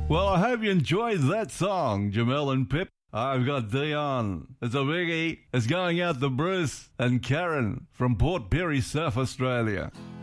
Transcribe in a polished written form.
Well, I hope you enjoyed that song, Jamel and Pip. I've got Dion. It's a biggie. It's going out to Bruce and Karen from Port Perry, South Australia.